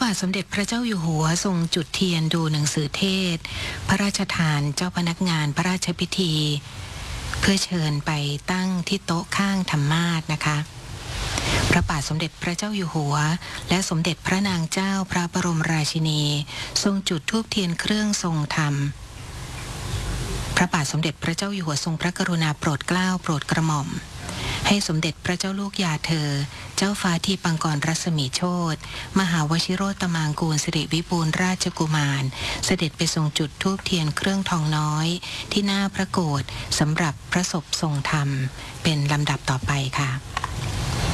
าทสมเด็จพระเจ้าอยู่หัวทรงจุดเทียนดูหนังสือเทศพระราชทานเจ้าพนักงานพระราชพิธีเพื่อเชิญไปตั้งที่โต๊ะข้างธรรมาสน์นะคะพระบาทสมเด็จพระเจ้าอยู่หัวและสมเด็จพระนางเจ้าพระบรมราชินีทรงจุดธูปเทียนเครื่องทรงธรรมพระบาทสมเด็จพระเจ้าอยู่หัวทรงพระกรุณาโปรดเกล้าโปรดกระหม่อมให้สมเด็จพระเจ้าลูกยาเธอเจ้าฟ้าที่ปังกรรัศมีโชติมหาวชิโรตมางกูลสิริวิบูลย์ราชกุมารเสด็จไปทรงจุดธูปเทียนเครื่องทองน้อยที่หน้าพระโกฐสำหรับพระศพทรงธรรมเป็นลำดับต่อไปค่ะ